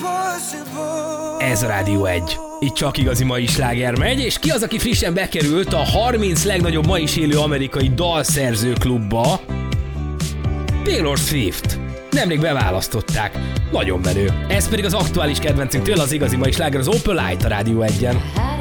Ez a Rádió 1. Itt csak igazi mai sláger megy, és ki az, aki frissen bekerült a 30 legnagyobb ma is élő amerikai dalszerző klubba? Taylor Swift. Nemrég beválasztották. Nagyon menő. Ez pedig az aktuális kedvencünk tőle, az igazi mai sláger, az Opalite a Rádió 1-en.